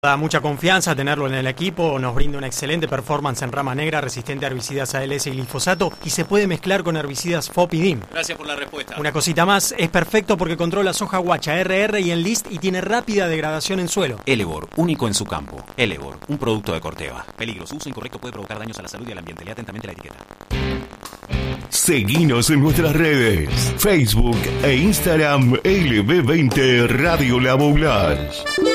Da mucha confianza tenerlo en el equipo, nos brinda una excelente performance en rama negra, resistente a herbicidas ALS y glifosato y se puede mezclar con herbicidas FOP y DIM. Gracias por la respuesta. Una cosita más, es perfecto porque controla soja guacha, RR y Enlist y tiene rápida degradación en suelo. Elevor, único en su campo. Elevor, un producto de Corteva. Peligro, su uso incorrecto puede provocar daños a la salud y al ambiente. Lea atentamente la etiqueta. Seguinos en nuestras redes, Facebook e Instagram LB20 Radio La Moulage.